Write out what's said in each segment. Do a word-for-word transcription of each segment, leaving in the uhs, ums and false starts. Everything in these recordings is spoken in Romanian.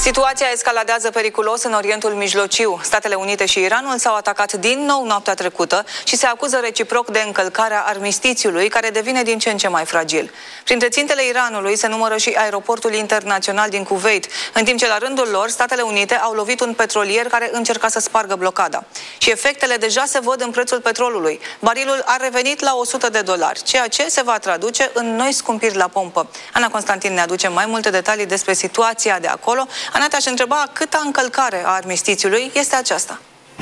Situația escaladează periculos în Orientul Mijlociu. Statele Unite și Iranul s-au atacat din nou noaptea trecută și se acuză reciproc de încălcarea armistițiului, care devine din ce în ce mai fragil. Printre țintele Iranului se numără și aeroportul internațional din Kuwait, în timp ce la rândul lor Statele Unite au lovit un petrolier care încerca să spargă blocada. Și efectele deja se văd în prețul petrolului. Barilul a revenit la o sută de dolari, ceea ce se va traduce în noi scumpiri la pompă. Ana Constantin ne aduce mai multe detalii despre situația de acolo. Ana, te-aș întreba câta încălcare a armistițiului este aceasta?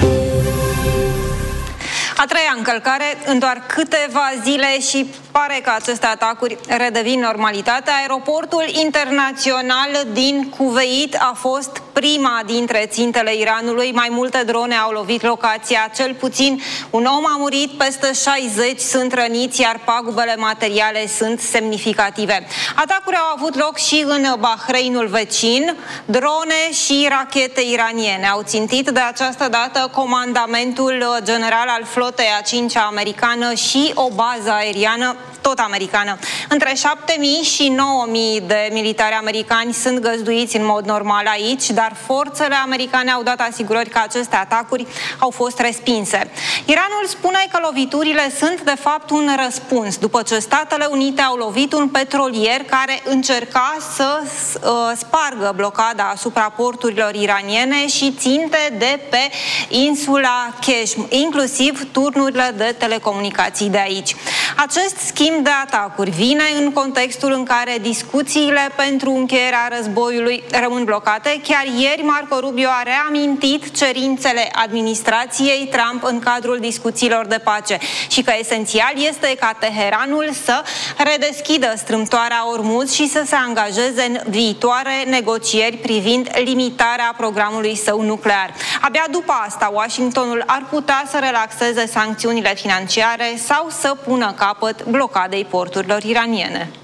A treia încălcare în doar câteva zile și pare că aceste atacuri redevin normalitatea. Aeroportul internațional din Kuwait a fost prima dintre țintele Iranului. Mai multe drone au lovit locația. Cel puțin un om a murit, peste șaizeci sunt răniți, iar pagubele materiale sunt semnificative. Atacuri au avut loc și în Bahreinul vecin. Drone și rachete iraniene au țintit de această dată comandamentul general al flotei a cincea americană și o bază aeriană tot americană. Între șapte mii și nouă mii de militari americani sunt găzduiți în mod normal aici, dar forțele americane au dat asigurări că aceste atacuri au fost respinse. Iranul spune că loviturile sunt de fapt un răspuns după ce Statele Unite au lovit un petrolier care încerca să uh, spargă blocada asupra porturilor iraniene și ținte de pe insula Keshm, inclusiv turnurile de telecomunicații de aici. Acest schimb de atacuri vine în contextul în care discuțiile pentru încheierea războiului rămân blocate. Chiar ieri Marco Rubio a reamintit cerințele administrației Trump în cadrul discuțiilor de pace și că esențial este ca Teheranul să redeschidă strâmtoarea Ormuz și să se angajeze în viitoare negocieri privind limitarea programului său nuclear. Abia după asta, Washingtonul ar putea să relaxeze sancțiunile financiare sau să pună capăt blocadei porturilor iraniene.